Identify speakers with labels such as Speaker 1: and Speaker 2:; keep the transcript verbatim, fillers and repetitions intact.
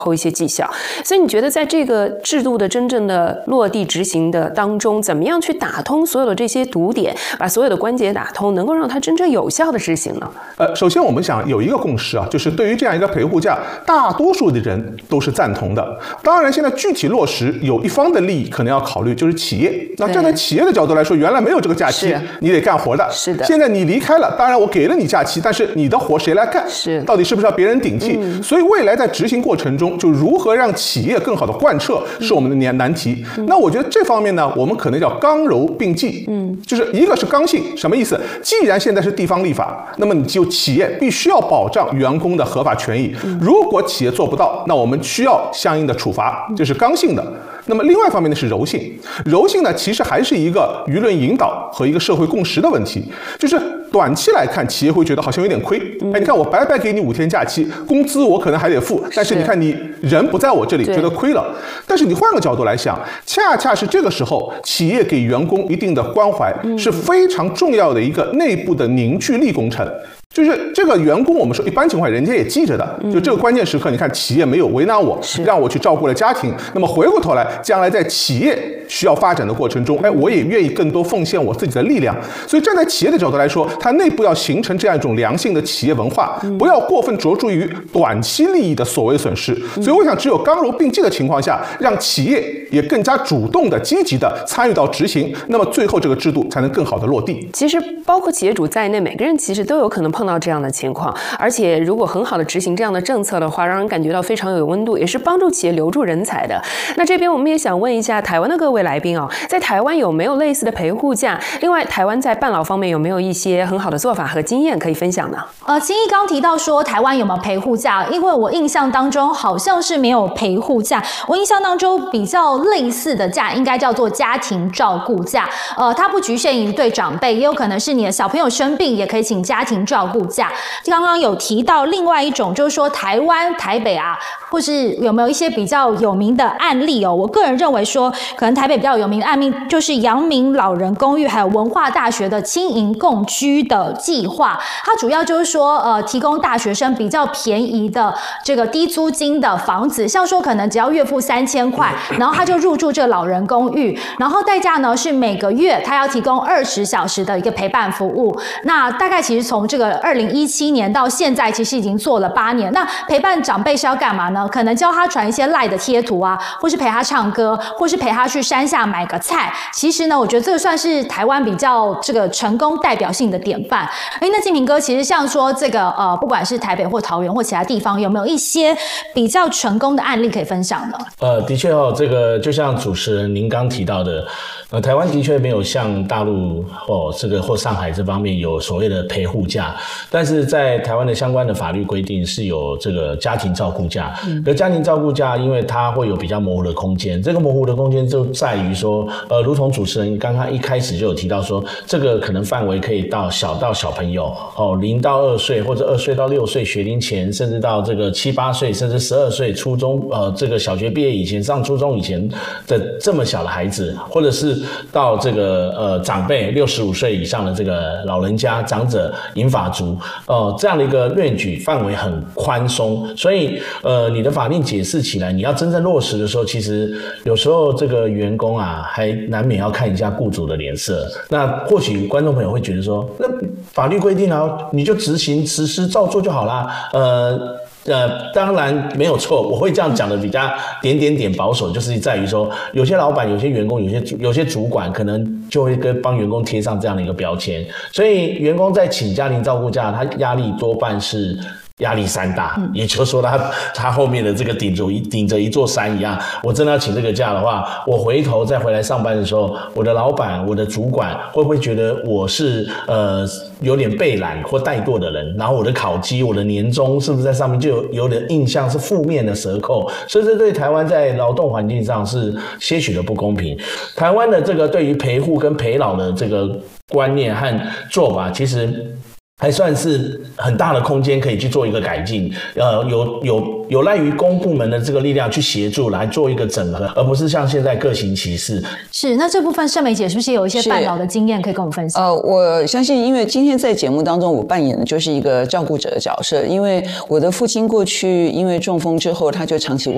Speaker 1: 后一些绩效。所以你觉得在这个制度的真正的落地执行的当中，怎么样去打通所有的这些堵点，把所有的关节打通，能够让它真正有效的执行呢？
Speaker 2: 呃，首先我们想有一个共识啊，就是对于这样一个陪护假，大多数的人都是赞同的。当然，现在具体落实有一方的利益可能要考虑，就是企业。那站在企业的角度来说，原来没有这个假期，你得干活的。
Speaker 1: 是的。
Speaker 2: 现在你离开了，当然我给了你假期，但是你的活谁来干？
Speaker 1: 是。
Speaker 2: 到底是不是要别人顶替？嗯、所以未来在执行过程中，就如何让企业更好的贯彻，是我们的难难题。嗯、那我觉得这方面呢，我们可能叫刚柔并济。嗯，就是一个是刚性，什么意思？既然现在是地方立法，那么你就企业必须要保障员工的合法权益。嗯、如果企业做不到，那我们需要相应的处罚，这是刚性的。那么另外一方面呢是柔性，柔性呢其实还是一个舆论引导和一个社会共识的问题，就是短期来看，企业会觉得好像有点亏，哎，你看我白白给你五天假期，工资我可能还得付，但是你看你人不在我这里，觉得亏了。但是你换个角度来想，恰恰是这个时候，企业给员工一定的关怀是非常重要的一个内部的凝聚力工程。就是这个员工，我们说一般情况人家也记着的，就这个关键时刻，你看企业没有为难我，让我去照顾了家庭，那么回过头来，将来在企业需要发展的过程中，哎，我也愿意更多奉献我自己的力量。所以站在企业的角度来说，它内部要形成这样一种良性的企业文化，不要过分着重于短期利益的所谓损失。所以我想，只有刚柔并济的情况下，让企业也更加主动的、积极的参与到执行，那么最后这个制度才能更好的落地。
Speaker 1: 其实包括企业主在内，每个人其实都有可能碰到这样的情况，而且如果很好的执行这样的政策的话，让人感觉到非常有温度，也是帮助企业留住人才的。那这边我们也想问一下台湾的各位来宾哦，在台湾有没有类似的陪护假？另外，台湾在办老方面有没有一些很好的做法和经验可以分享呢？
Speaker 3: 呃，清义刚提到说台湾有没有陪护假，因为我印象当中好像是没有陪护假，我印象当中比较类似的假应该叫做家庭照顾假。呃，它不局限于对长辈，也有可能是你的小朋友生病也可以请家庭照顾假。刚刚有提到另外一种，就是说台湾台北啊，或是有没有一些比较有名的案例哦？我个人认为说，可能台北比较有名的案例就是阳明老人公寓，还有文化大学的青银共居的计划。它主要就是说，呃，提供大学生比较便宜的这个低租金的房子，像说可能只要月付三千块，然后他就入住这个老人公寓，然后代价呢是每个月他要提供二十小时的一个陪伴服务。那大概其实从这个二零一七年到现在，其实已经做了八年。那陪伴长辈是要干嘛呢？可能教他传一些赖的贴图啊，或是陪他唱歌，或是陪他去山下买个菜。其实呢，我觉得这个算是台湾比较这个成功代表性的典范。哎，那敬平哥，其实像说这个呃，不管是台北或桃园或其他地方，有没有一些比较成功的案例可以分享呢？
Speaker 4: 呃，的确哦，这个就像主持人您刚提到的。呃，台湾的确没有像大陆或这个或上海这方面有所谓的陪护假，但是在台湾的相关的法律规定是有这个家庭照顾假。嗯，而家庭照顾假，因为它会有比较模糊的空间，这个模糊的空间就在于说，呃，如同主持人刚刚一开始就有提到说，这个可能范围可以到小到小朋友哦，零到二岁或者二岁到六岁学龄前，甚至到这个七八岁，甚至十二岁初中呃这个小学毕业以前上初中以前的这么小的孩子，或者是到这个呃长辈六十五岁以上的这个老人家长者银发族，呃这样的一个range范围很宽松，所以呃你的法令解释起来，你要真正落实的时候，其实有时候这个员工啊还难免要看一下雇主的脸色。那或许观众朋友会觉得说，那法律规定啊，你就执行实施照做就好啦，呃。呃，当然没有错，我会这样讲的比较点点点保守，就是在于说，有些老板、有些员工、有些有些主管，可能就会跟帮员工贴上这样的一个标签，所以员工在请家庭照顾假，他压力多半是压力山大，嗯、也就是说他他后面的这个顶着一顶着一座山一样。我真的要请这个假的话，我回头再回来上班的时候，我的老板、我的主管会不会觉得我是呃有点被懒或怠惰的人？然后我的考绩、我的年终是不是在上面就有有点印象是负面的折扣？所以这对台湾在劳动环境上是些许的不公平。台湾的这个对于陪护跟陪老的这个观念和做法，其实还算是很大的空间可以去做一个改进，呃，有有有赖于公部门的这个力量去协助来做一个整合，而不是像现在各行其事。
Speaker 3: 是，那这部分盛梅姐是不是有一些伴老的经验可以跟我们分享？
Speaker 5: 呃，我相信，因为今天在节目当中，我扮演的就是一个照顾者的角色，因为我的父亲过去因为中风之后，他就长期